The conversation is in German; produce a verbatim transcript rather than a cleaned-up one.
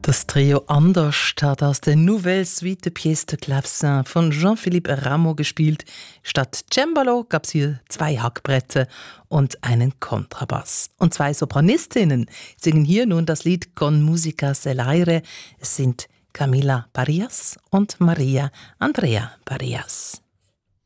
Das Trio Anders hat aus der Nouvelle Suite de Pièces de Clavecin von Jean-Philippe Rameau gespielt. Statt Cembalo gab es hier zwei Hackbretter und einen Kontrabass. Und zwei Sopranistinnen singen hier nun das Lied Con Musica Selaire. Es sind Camila Parias und Maria Andrea Parias.